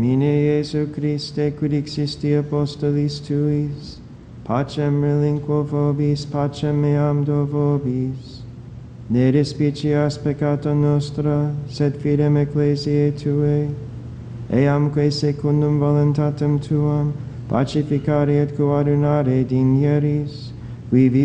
Mine Iesu Christe, quid existi apostolis tuis, pacem relinquo vobis, pacem meam do vobis. Ne despicias peccata nostra, sed fidem ecclesiae Tuae, eamque secundum voluntatem Tuam, pacificare et coadunare digneris, qui